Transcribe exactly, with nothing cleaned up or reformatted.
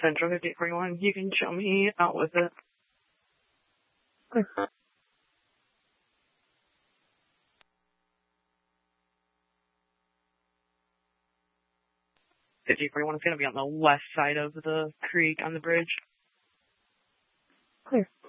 Central fifty forty-one. You can show me out with it. fifty forty-one is going to be on the west side of the creek on the bridge. Clear.